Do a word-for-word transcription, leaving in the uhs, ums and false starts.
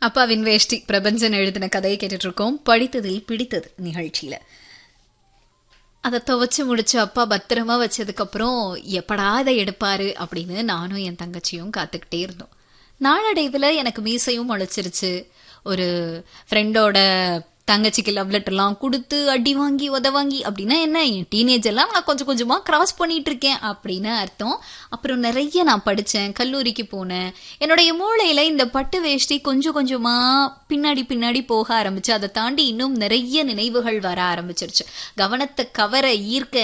அப்பாவின் வேஷ்டி பிரபஞ்சன் எழுதின கதையை கேட்டுட்டு இருக்கோம். படித்ததில் பிடித்தது நிகழ்ச்சியில அதை துவைச்சு முடிச்சு அப்பா பத்திரமா வச்சதுக்கப்புறம் எப்படா அதை எடுப்பாரு அப்படின்னு நானும் என் தங்கச்சியும் காத்துக்கிட்டே இருந்தோம். நாளடைவில் எனக்கு மீசையும் முளைச்சிருச்சு. ஒரு ஃப்ரெண்டோட தங்கச்சிக்கு லவ் லெட்டர்லாம் கொடுத்து அடி வாங்கி உத வாங்கி அப்படின்னா என்ன, என் டீனேஜ் எல்லாம் நான் கொஞ்சம் கொஞ்சமாக கிராஸ் பண்ணிட்டு இருக்கேன் அப்படின்னு அர்த்தம். அப்புறம் நிறைய நான் படித்தேன், கல்லூரிக்கு போனேன். என்னுடைய மூளையில் இந்த பட்டு வேஷ்டி கொஞ்சம் கொஞ்சமாக பின்னாடி பின்னாடி போக ஆரம்பிச்சு. அதை தாண்டி இன்னும் நிறைய நினைவுகள் வர ஆரம்பிச்சிருச்சு. கவனத்தை கவர ஈர்க்க